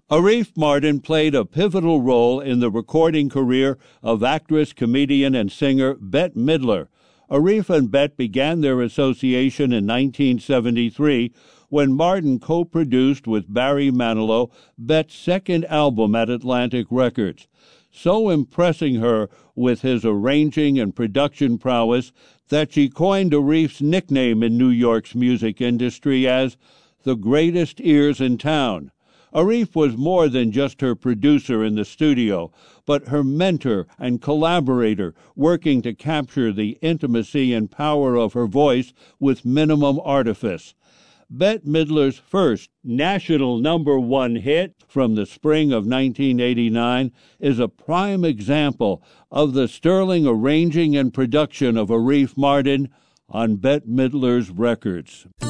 Arif Mardin played a pivotal role in the recording career of actress, comedian, and singer Bette Midler. Arif and Bette began their association in 1973 when Mardin co-produced with Barry Manilow Bette's second album at Atlantic Records, so impressing her with his arranging and production prowess that she coined Arif's nickname in New York's music industry as the greatest ears in town. Arif was more than just her producer in the studio, but her mentor and collaborator, working to capture the intimacy and power of her voice with minimum artifice. Bette Midler's first national #1 hit from the spring of 1989 is a prime example of the sterling arranging and production of Arif Mardin on Bette Midler's records.